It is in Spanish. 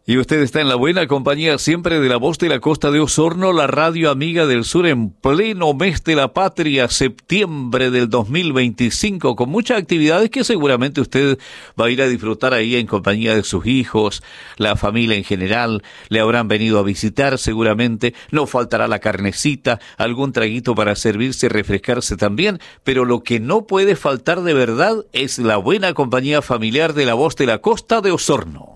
Y usted está en la buena compañía siempre de la voz de la Costa de Osorno, la radio amiga del sur en pleno mes de la patria, septiembre del 2025, con muchas actividades que seguramente usted va a ir a disfrutar ahí en compañía de sus hijos, la familia en general, le habrán venido a visitar seguramente, no faltará la carnecita, algún traguito para servirse y refrescarse también, pero lo que no puede faltar de verdad es la buena compañía familiar de la voz de la Costa de Osorno.